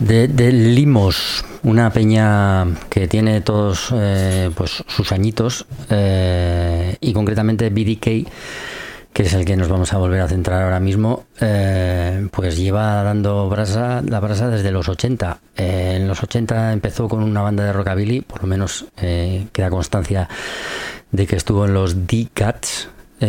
De Limos, una peña que tiene todos pues sus añitos, y concretamente BDK, que es el que nos vamos a volver a centrar ahora mismo, pues lleva dando la brasa desde los 80. En los 80 empezó con una banda de rockabilly, por lo menos queda constancia de que estuvo en los D-Cats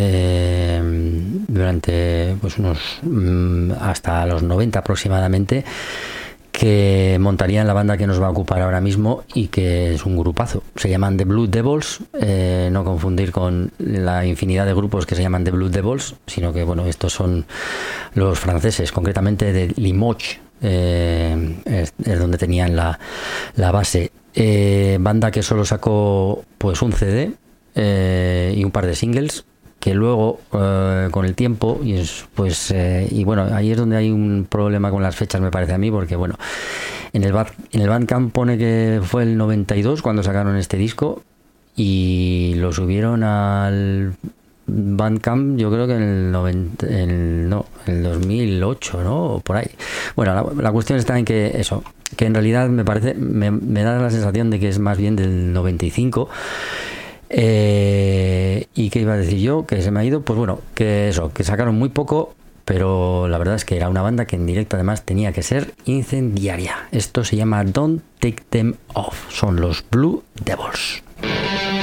durante pues unos hasta los 90 aproximadamente, que montarían la banda que nos va a ocupar ahora mismo y que es un grupazo. Se llaman The Blue Devils, no confundir con la infinidad de grupos que se llaman The Blue Devils, sino que bueno, estos son los franceses, concretamente de Limoges, es donde tenían la base. Banda que solo sacó pues un CD y un par de singles, que luego con el tiempo y bueno, ahí es donde hay un problema con las fechas, me parece a mí, porque bueno, en el Bandcamp pone que fue el 92 cuando sacaron este disco y lo subieron al Bandcamp, yo creo que en el 2008, ¿no? O por ahí. Bueno, la cuestión está en que eso, que en realidad me da la sensación de que es más bien del 95. ¿Y qué iba a decir yo? Que se me ha ido. Pues bueno, que eso, que sacaron muy poco, pero la verdad es que era una banda que en directo además tenía que ser incendiaria. Esto se llama Don't Take Them Off. Son los Blue Devils.